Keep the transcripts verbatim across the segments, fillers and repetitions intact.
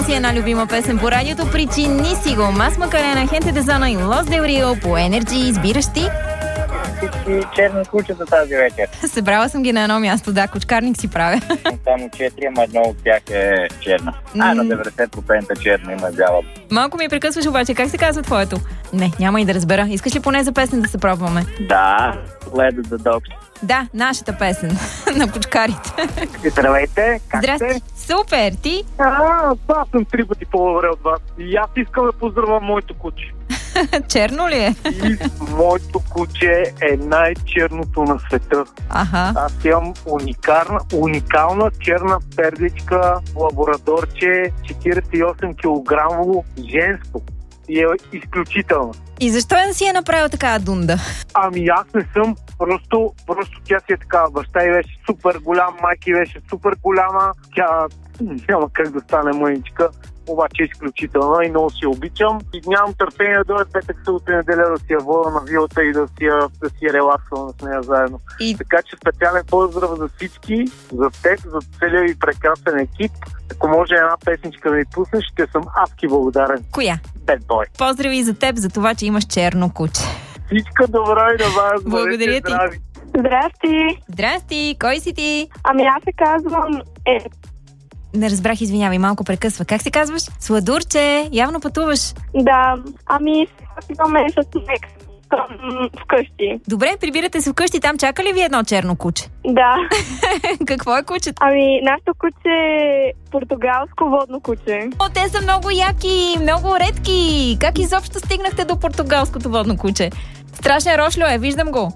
си една любима песен по радиото. Причини си го. Мас Макалена, Хенте де Зона и Лос Дел Рио по Енерджи. Избираш ти? Всички черни кучета тази вечер. Събрала съм ги на едно място, да, кучкарник си правя. Само четири, ама едно от тях е черна. А, на деветдесет процента черна, има бяла. Малко ми прекъсваш обаче, как се казва твоето? Не, няма и да разбера. Искаш ли поне за песен да се пробваме? Да, Let the Dogs. Да, нашата песен на пучкарите. Здравейте, как Здрасти. сте? Супер, ти? А, аз съм три пъти по-добре от вас. И аз искам да поздравя моето куче. Черно ли е? И моето куче е най-черното на света. Аха. Аз имам уникална, уникална черна пердичка, лаборадорче, четиридесет и осем килограмово женско. И е изключително. И защо е да си е направил такава дунда? Ами аз не съм, просто, просто тя си е такава. Баща й беше супер голям, майка й беше супер голяма. Тя няма как да стане мъничка, обаче е изключителна и много си обичам. И нямам търпение да дойде петък, събота, неделя да си я вода на вилата и да си я, да си я релаксвам с нея заедно. И... Така че специален поздрав за всички, за теб, за целия ви прекрасен екип. Ако може една песничка да ми пуснеш, ще съм адски благодарен. Коя? Bad Boy. Поздрави за теб за това, че имаш черно куче. Всичко добро и на вас. Благодаря ти. Здрави. Здрасти! Здрасти, кой си ти? Ами аз се казвам Е. Не разбрах, извинявай, малко прекъсва. Как се казваш? Сладурче, явно пътуваш. Да, ами имаме с Мекс към вкъщи. Добре, прибирате се вкъщи, там чака ли ви едно черно куче? Да. Какво е кучето? Ами нашето куче е португалско водно куче. О, те са много яки, много редки. Как изобщо стигнахте до португалското водно куче? Страшен рошлю е, виждам го.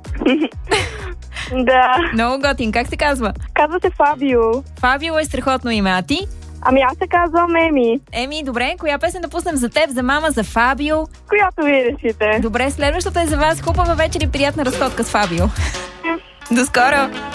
Да. Много готин, как се казва? Казва се Фабио. Фабио е страхотно име, а ти? Ами аз се казвам Еми. Еми, добре, коя песен да пуснем за теб, за мама, за Фабио? Която ви решите. Добре, следващото е за вас. Хубава вечер и приятна разходка с Фабио. До скоро!